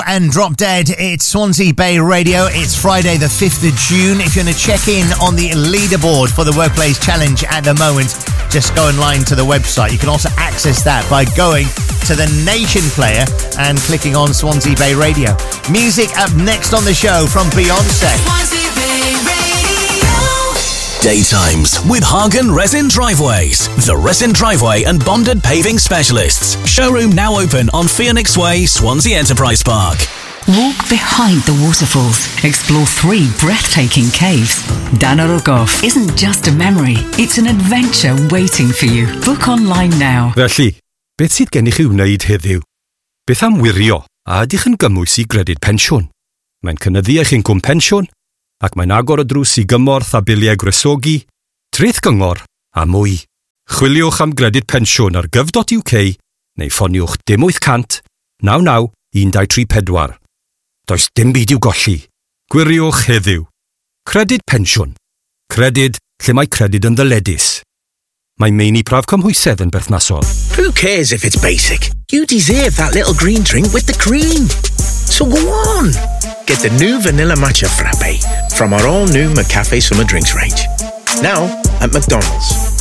And Drop Dead, it's Swansea Bay Radio. It's Friday the 5th of June. If you want to check in on the leaderboard for the Workplace Challenge at the moment, just go online to the website. You can also access that by going to the Nation player and clicking on Swansea Bay Radio. Music up next on the show from Beyonce. Swansea Bay Radio. Daytimes with Hagen Resin Driveways, the resin driveway and bonded paving specialists. Showroom now open on Phoenix Way, Swansea Enterprise Park. Walk behind the waterfalls. Explore 3 breathtaking caves. Danor Ogoff isn't just a memory, it's an adventure waiting for you. Book online now. Felly, beth sydd gennych chi wneud heddiw? Beth am wirio a ydych yn gymwys i gredyd pensiwn? Mae'n cynyddu eich incwm pensiwn ac mae'n agor y drws i gymorth a biliau gwresogi, treth gyngor a mwy. Chwiliwch am gredyd pensiwn ar gov.uk neu ffoniwch dim 800 99 1234. Does dim byd i'w golli. Gwiriwch heddiw. Credyd pensiwn. Credyd lle mae credyd yn ddyledus. Mae meini praf cymhwysedd yn berthnasol. Who cares if it's basic? You deserve that little green drink with the cream. So go on. Get the new Vanilla Matcha Frappe from our all-new McCafe Summer Drinks range. Now at McDonald's.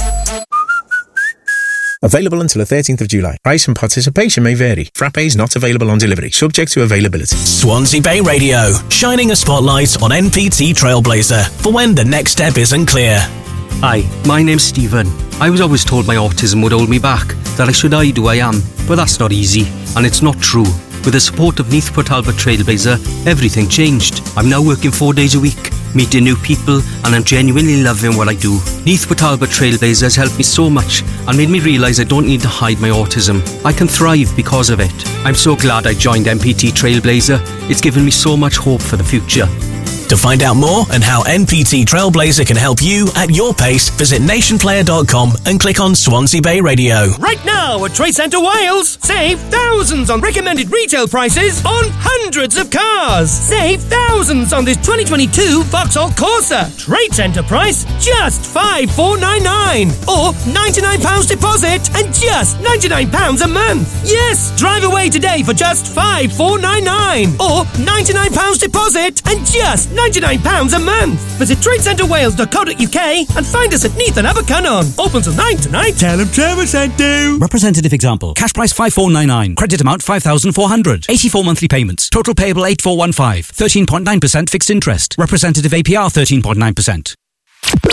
Available until the 13th of July. Price and participation may vary. Frappe is not available on delivery, subject to availability. Swansea Bay Radio, shining a spotlight on NPT Trailblazer for when the next step isn't clear. Hi, my name's Stephen. I was always told my autism would hold me back, that I should hide who I am, but that's not easy, and it's not true. With the support of Neath Port Talbot Trailblazer, everything changed. I'm now working 4 days a week, meeting new people, and I'm genuinely loving what I do. Neath Port Talbot Trailblazer has helped me so much and made me realise I don't need to hide my autism. I can thrive because of it. I'm so glad I joined NPT Trailblazer. It's given me so much hope for the future. To find out more and how NPT Trailblazer can help you at your pace, visit nationplayer.com and click on Swansea Bay Radio. Right now at Trade Centre Wales, save thousands on recommended retail prices on hundreds of cars. Save thousands on this 2022 Vauxhall Corsa. Trade Centre price, just £5,499. Or £99 deposit and just £99 a month. Yes, drive away today for just £5,499. Or £99 deposit and just £99 a month. Visit tradecentrewales.co.uk and find us at Neath and Abercunnon. Open till 9 tonight. Tell them Trevor sent you. Representative example. Cash price 5,499. Credit amount 5,400. 84 monthly payments. Total payable 8,415. 13.9% fixed interest. Representative APR 13.9%.